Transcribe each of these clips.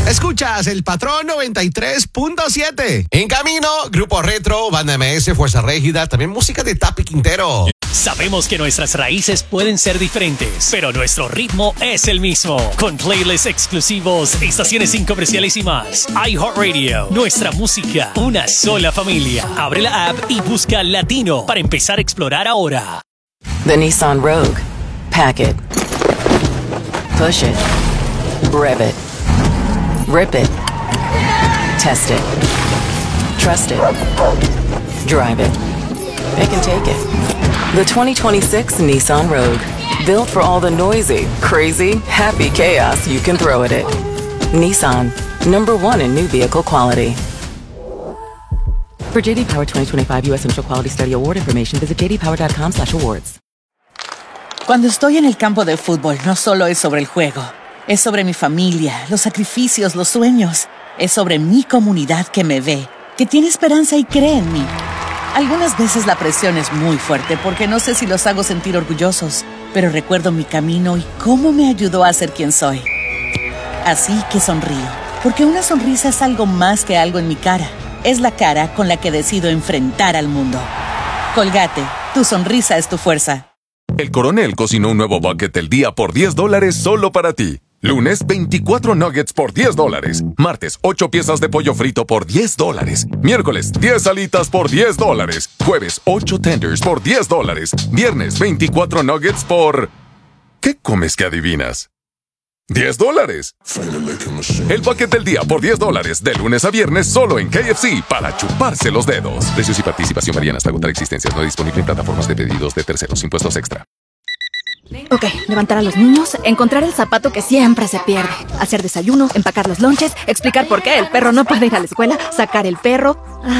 Escuchas el Patrón 93.7. En camino, Grupo Retro, Banda MS, Fuerza Régida, también música de Tapi Quintero. Sabemos que nuestras raíces pueden ser diferentes, pero nuestro ritmo es el mismo. Con playlists exclusivos, estaciones incomerciales y más. iHeartRadio, nuestra música, una sola familia. Abre la app y busca Latino para empezar a explorar ahora. The Nissan Rogue. Pack it. Push it. Rev it. Rip it. Test it. Trust it. Drive it. It can take it. The 2026 Nissan Rogue. Built for all the noisy, crazy, happy chaos you can throw at it. Nissan. #1 in new vehicle quality. For JD Power 2025 U.S. Initial Quality Study Award information, visit jdpower.com/awards. Cuando estoy en el campo de fútbol, no solo es sobre el juego. Es sobre mi familia, los sacrificios, los sueños. Es sobre mi comunidad que me ve, que tiene esperanza y cree en mí. Algunas veces la presión es muy fuerte porque no sé si los hago sentir orgullosos, pero recuerdo mi camino y cómo me ayudó a ser quien soy. Así que sonrío, porque una sonrisa es algo más que algo en mi cara. Es la cara con la que decido enfrentar al mundo. Colgate, tu sonrisa es tu fuerza. El Coronel cocinó un nuevo bucket del día por $10 solo para ti. Lunes, 24 nuggets por $10. Martes, 8 piezas de pollo frito por $10. Miércoles, 10 alitas por $10. Jueves, 8 tenders por $10. Viernes, 24 nuggets por... ¿Qué comes que adivinas? $10. El bucket del día por $10 de lunes a viernes solo en KFC para chuparse los dedos. Precios y participación varían hasta agotar existencias. No disponible en plataformas de pedidos de terceros. Impuestos extra. Ok, levantar a los niños, encontrar el zapato que siempre se pierde, hacer desayuno, empacar los lonches, explicar por qué el perro no puede ir a la escuela, sacar el perro,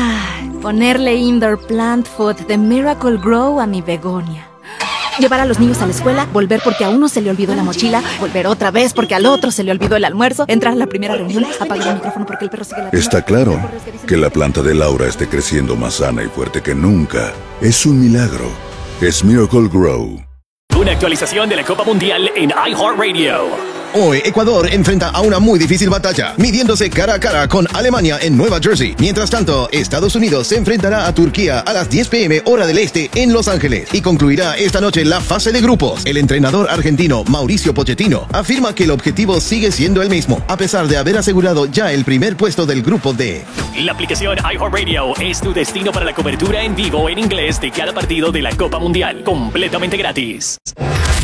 ponerle indoor plant food de Miracle Grow a mi begonia. Llevar a los niños a la escuela, volver porque a uno se le olvidó la mochila, volver otra vez porque al otro se le olvidó el almuerzo, entrar a la primera reunión, apagar el micrófono porque el perro sigue la... Está claro que la planta de Laura esté creciendo más sana y fuerte que nunca. Es un milagro. Es Miracle Grow. Una actualización de la Copa Mundial en iHeartRadio. Hoy Ecuador enfrenta a una muy difícil batalla, midiéndose cara a cara con Alemania en Nueva Jersey. Mientras tanto, Estados Unidos se enfrentará a Turquía a las 10 p.m. hora del este en Los Ángeles y concluirá esta noche la fase de grupos. El entrenador argentino Mauricio Pochettino afirma que el objetivo sigue siendo el mismo, a pesar de haber asegurado ya el primer puesto del grupo D. La aplicación iHeartRadio es tu destino para la cobertura en vivo en inglés de cada partido de la Copa Mundial, completamente gratis.